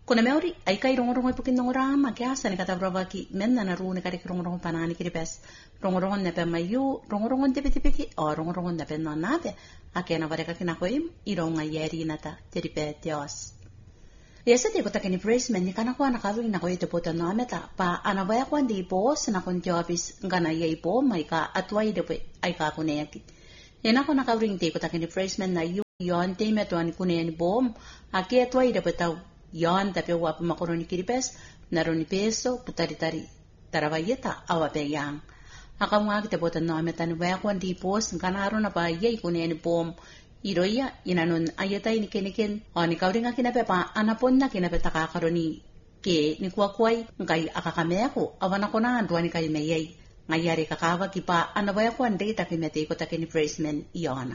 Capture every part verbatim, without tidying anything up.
Kuna meuri ai kai rongorongo pukin nongorama ke asa ni kata brava ki menna na rune kare rongorongo panani kiri pes rongorongo ne pe mayu rongorongo tepe tepe ki o rongorongo ne pe no nave akena vareka kina koim ironga yeri nata teri pe teos. Yesa te kota kini praise men ni kana ko ana kalu na ko ite pota no ameta pa ana vaya ko ndi boss na kon jobis ngana yei po mai ka atwai de pe ai ka ko ne yaki. Ena ko na kalu te kota kini praise men na yu yon te me to ani kune ni bom ake atwai de pe tau yon tape wap makoroni kiripes naroni peso putari tari taravayeta awape yang akamwa kite bota no ametani waya ko ndi pos ngana na pa yei kune ni bom iroya inanon ayeta ini keniken ani kauringa kinape pa anaponna kinape takakaroni ke ni kwa kwai ngai akakameko awana kona andwani kai meyei ngayare kakawa kipa anawaya ko ndei takimete ko takeni praisement iona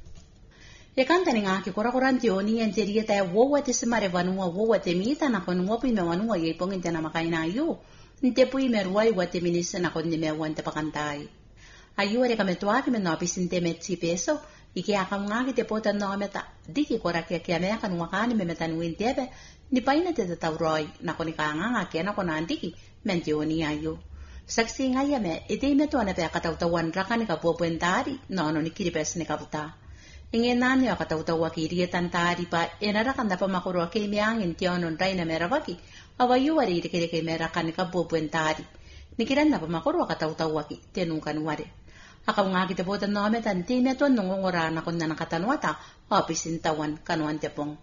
e kanta ni ngaki kora koranti oni enteria ta wowa te semare vanua wowa te mita na kon ngopi me vanua ye pongin tena makaina yu nte pui me ruai wa te minisa na kon ni me wante pakantai ayu are kame toa ki me no pisinte me tsi peso iki aka ngaki te pota no meta diki kora ke ke me kan wakani me metan win tebe ni paina te tauroi na kon ka nganga ke na kon andiki menti oni ayu saksi ngaya me ite me to na pe kata utawan rakani ka popentari no no ni kiripes ni kaputa Inge nani akatautawa ki rietan tari pa enara kanda pa makuro ke miangin tionon raina merawaki awayu wari rikere ke merakan ka bobuen tari nikiran na pa makuro akatautawa ki tenukan ware akaunga ki te botan no metan time ton ngongora na kon na katanwata opisin tawan kanuan tepong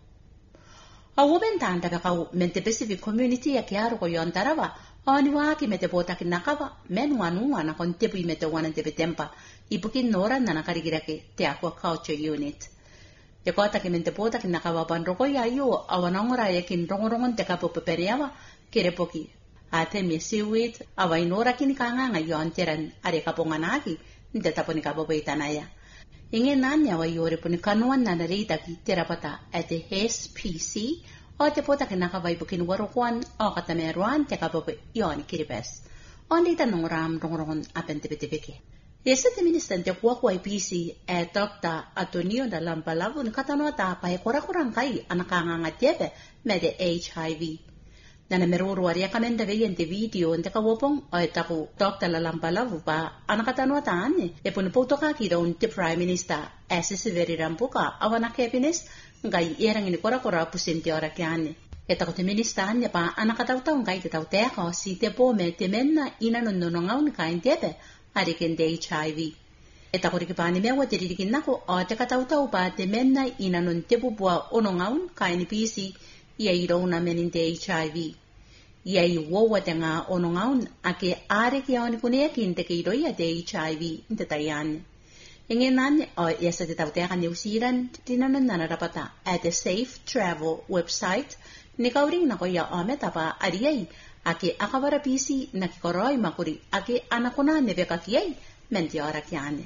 awoben tanda ka kau mente pacific community ya kiaro ko yon tarawa ani wa ki mete bota ki nakaba men wanu wana kon tepi mete wana tepe tempa ipukin nora na nakarigira ke te aqua culture unit te kota ki mente bota ki nakaba pan roko ya yo awana ngora ya kin rongorongon te kapo peperiawa kere poki ate mi siwit awa inora ki ni kanga nga yon teran are kaponganaki nte tapo ni kapo beitanaya inge nanya wa yore puni kanuan na narita ki terapata at the S P C o te pota ki nakaba ipukin warokuan o katameruan te kapo yon kiripes ondi tanong ram rongorongon apen tepe tepe ke Yesa te minister te kuwa kuwa I P C e Doctor Antonio da Lampalavu ni katanoa ta pa e kora kurang kai anakanga ngatiebe me de H I V. Nana meruru aria kamenda veien te video nte ka wopong o e taku Doctor La Lampalavu pa anakatanoa ta ane e puni potoka ki daun te Prime Minister e sisi veri rampuka awana cabinet ngai erang ini kora kora pusin te ora ki ane. E taku te minister ane pa anakatautau ngai te tau teka o si te po me te menna ina nununongau ni kain tebe ariken de H I V. E tako riki pani mewa te ririkin nako o te katautau pa te menna ina nun te pupua onongaun ka N P C ia i rauna menin te H I V. Ia i wowa te ngā onongaun a ke are ki aoni kunea ki te ke iroia te H I V te taiane. E nge nane o esa te tau teka New Zealand tinanan nana rapata at the Safe Travel website ni kauring nako ia o metapa ariai ake akawara pisi na kikoroi makuri ake anakona nebeka kiai menti ora kiane.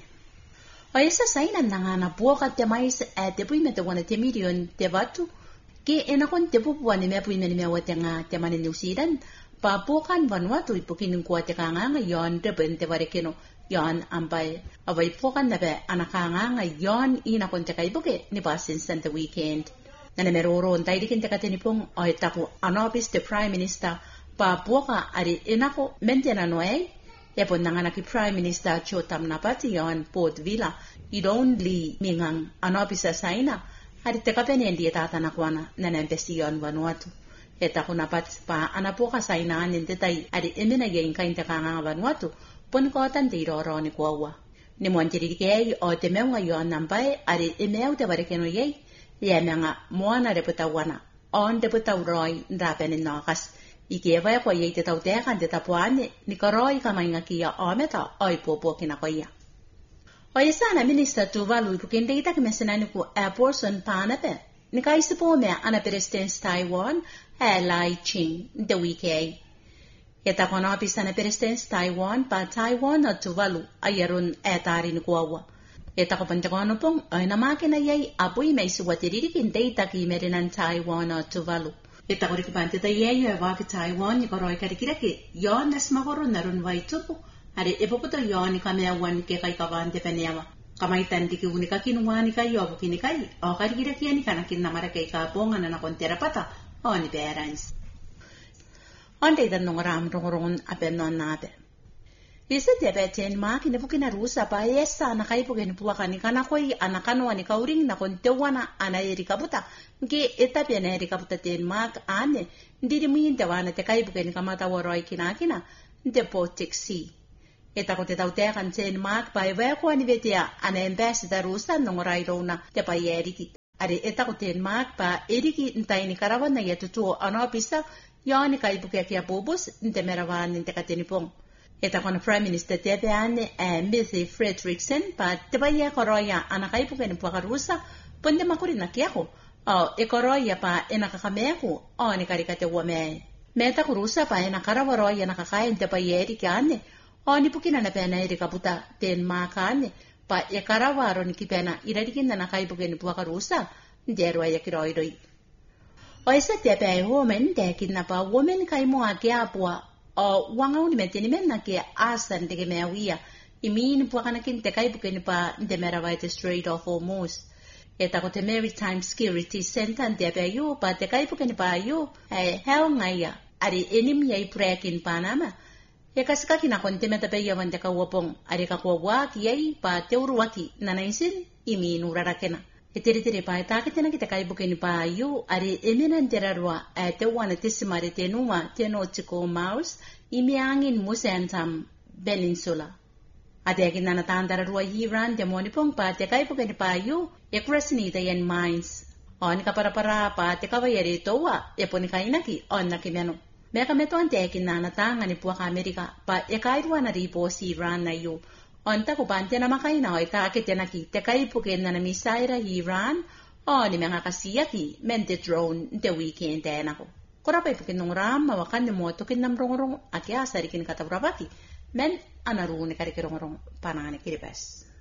O esa saina nanga na buoka te mais e te pui me te wana te milion te watu ke enakon te pupua ni mea pui me ni mea wate ngā te mani New Zealand pa buokan Vanuatu ipukin kua te kanganga yon reben te warekeno yon ambai awai buokan nebe anakanganga yon inakon te kaibuke ni basin Santa Weekend. Nana meroro on tairikin te katenipong o e tapu anopis te Prime Minister pa buoka ari enako mentena noe e pon nangana ki Prime Minister Chotam Napati yon Port Vila i don't li mingang anopisa saina ari te kapene ndi tata nakwana nana empesi yon Vanuatu e taku napat pa anapoka saina anin te tai ari emena ye inkain te kanga Vanuatu pon ko tan te roro ni kwawa ni montiri ke o te meunga yon nampai ari emeu te barekeno ye ye menga moana reputa wana on deputa roi ndapene nokas Ike vai ko ye te tau te kan te tapuane ni koroi ka mainga kia o meta oi popo kina ko ia. O isa na minister tu valu pukin de ita kemesenani ku airportson panape ni kai sipo me ana president Taiwan e Lai Ching de weekend. Eta kona pisana president Taiwan pa Taiwan o tu valu ayarun e tari ni kuawa. Eta ko pantakono pong ai na makina ye apui mai suwatiri kin de ita ki merinan Taiwan o tu valu. E tako riki pante ta yeyo e waki Taiwan i koroi karikira ke yon nas makoro narun vai tupu are e popoto yon i kamea wan ke kai kawante peneawa kamaitan tiki unika kinuani kai yobu kini kai o karikira kia ni kanakin namara kai ka ponga na nakon terapata Oni berans. Onde idan nongram rongorongon apen non nabe. Isa diabetes mak ina pukina rusa pa esa na kai pugen puaka ni kana koi anakano ani kauring na kon tewana ana eri kabuta nge eta pena eri kabuta ten mak ane ndiri muin tewana te kai pugen kamata woroi kina kina nte potexi eta ko te taute kan ten mak pa eve ko ani vetia ana ambassador rusa nongorai rona te pa eri ki are eta ko ten mak pa eri ki ntai ni karawana yetu tu ana pisa yani kai puke kia bobus nte merawan nte kateni pong. Eta kona Prime Minister tepe ane e Mithi Fredrickson pa tepa ia koroia anakai pukeni puaka rusa ponde makuri na kiako. O e koroia pa e nakakameku o ni karikate uame. Meta kurusa pa e nakarawaroia nakakain tepa ia erike ane o ni pukina na pena erika puta ten maka ane pa e karawaro ni kipena irarikinda nakai pukeni puaka rusa nderua ya kiroiroi. O esa tepe e women tekin na pa women kai mua kia pua o wanga uni meteni menna ke asan teke mewia imin puakana kin te kai bukeni pa nte merawai te Strait of Hormuz eta ko te Maritime Security Center nte ape yu pa te kai bukeni pa yu e heo ngaya ari enim yai prekin Panama e kasika kina kon te meta pe yawan te kawapong ari kakwa waki yai pa te uruwaki nanaisin imin urarakena e tere tere pa e takitena ki te kai bukeni pa yu ari emena nterarua e te wana te simare te numa te nautical miles imi angin musentam peninsula. Ate akin na natandararua hiran te monipong pa te kai bukeni pa yu e krasinita yan mines. On ka para para pa te kawayari towa e poni kainaki on na kimeno. Meka meto ante akin na natanga ni puaka Amerika pa e kairua na ripo si Iran na yu. Onta ko pante na makaina o ita akite na ki te kai puken na misaira Iran o ni mga kasiyaki mente drone nte weekend te na ko. Kora pa ipukin nung ram mawakan ni mo tukin nam rongorong aki asarikin katabrabaki men anaruni karikirongorong panani kiripes.